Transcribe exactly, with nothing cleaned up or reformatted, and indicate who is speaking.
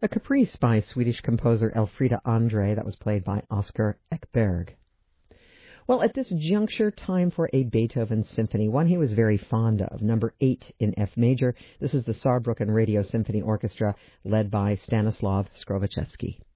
Speaker 1: A caprice by Swedish composer Elfrida Andre that was played by Oscar Ekberg. Well, at this juncture, time for a Beethoven symphony, one he was very fond of, number eight in F major. This is the Saarbrücken Radio Symphony Orchestra, led by Stanislav Skrovichevsky.